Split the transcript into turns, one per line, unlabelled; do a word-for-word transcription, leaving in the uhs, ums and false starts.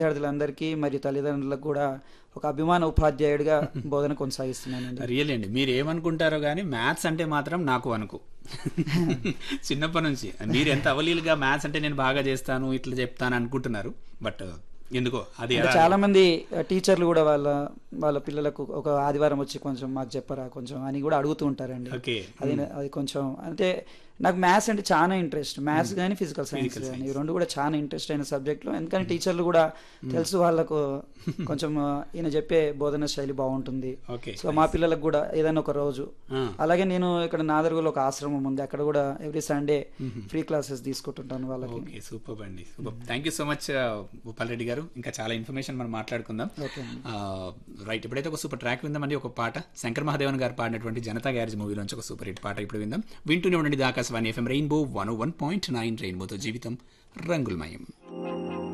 విద్యార్థులందరికీ మరియు తల్లిదండ్రులకు కూడా ఒక అభిమాన ఉపాధ్యాయుడిగా బోధన కొనసాగిస్తున్నానండి.
రియల్ అండి. మీరు ఏమనుకుంటారో కానీ మ్యాథ్స్ అంటే మాత్రం నాకు అనుకు చిన్నప్పటి నుంచి మీరు ఎంత అవలీలుగా మ్యాథ్స్ అంటే నేను బాగా చేస్తాను ఇట్లా చెప్తాను అనుకుంటున్నారు. బట్ ఎందుకో అది
అంటే చాలా మంది టీచర్లు కూడా వాళ్ళ వాళ్ళ పిల్లలకు ఒక ఆదివారం వచ్చి కొంచెం మాకు చెప్పరా కొంచెం అని కూడా అడుగుతూ ఉంటారండి.
ఓకే.
అది అది కొంచెం అంటే నాకు మ్యాథ్స్ అంటే చాలా ఇంట్రెస్ట్, మ్యాథ్స్ కానీ ఫిజికల్ సైన్స్ కానీ ఈ రెండు కూడా చాలా ఇంట్రెస్ట్ అయిన సబ్జెక్టులు. ఎందుకంటే టీచర్లు కూడా తెలుసు వాళ్ళకు కొంచెం ఈయన చెప్పే బోధన శైలి బాగుంటుంది, సో మా పిల్లలకు కూడా ఏదైనా ఒక రోజు. అలాగే నేను ఇక్కడ నాదర్గులో ఒక ఆశ్రమం ఉంది, అక్కడ కూడా ఎవ్రీ సండే ఫ్రీ క్లాసెస్ తీసుకుంటుంటాను వాళ్ళకి.
సూపర్ అండి, super. Thank you so much Bhupal Reddy గారు. ఇంకా చాలా ఇన్ఫర్మేషన్ మనం మాట్లాడుకుందాం. రైట్, ఇప్పుడైతే ఒక సూపర్ ట్రాక్ విందామండి. ఒక పాట శంకర్ మహాదేవన్ గారు పాడినటువంటి జనతా గ్యారేజ్ మూవీలోంచి ఒక సూపర్ హిట్ పాట ఇప్పుడు విందాం. వింటూనే ఉండండి ఆకాశవాణి ఎఫ్ఎం రెయిన్బో వన్ ఓ వన్ పాయింట్ నైన్ రెయిన్బోతో జీవితం రంగులమయం.